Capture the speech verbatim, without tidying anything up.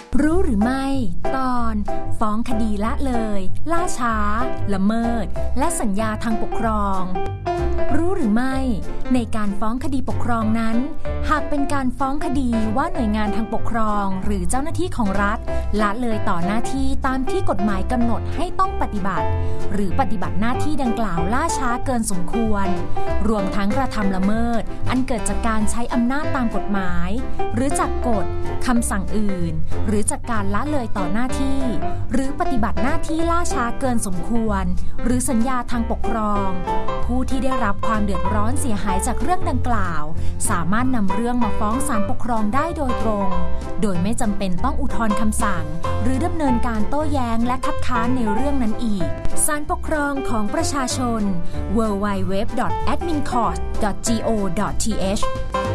รู้หรือไม่ตอนฟ้องคดีละเลยล่าช้าละเมิดและสัญญาทางปกครองรู้หรือไม่ในการฟ้องคดีปกครองนั้นหากเป็นการฟ้องคดีว่าหน่วยงานทางปกครองหรือเจ้าหน้าที่ของรัฐละเลยต่อหน้าที่ตามที่กฎหมายกำหนดให้ต้องปฏิบัติหรือปฏิบัติหน้าที่ดังกล่าวล่าช้าเกินสมควรรวมทั้งกระทำละเมิดอันเกิดจากการใช้อำนาจตามกฎหมายหรือจากกฎคำสั่งอื่นหรือจากการละเลยต่อหน้าที่หรือปฏิบัติหน้าที่ล่าช้าเกินสมควรหรือสัญญาทางปกครองผู้ที่ได้รับความเดือดร้อนเสียหายจากเรื่องดังกล่าวสามารถนำเรื่องมาฟ้องศาลปกครองได้โดยตรงโดยไม่จำเป็นต้องอุทธรณ์คำสั่งหรือดำเนินการโต้แย้งและคัดค้านในเรื่องนั้นอีกศาลปกครองของประชาชน ดับเบิลยู ดับเบิลยู ดับเบิลยู ดอท แอดมินคอร์ท ดอท โก ดอท ที เอช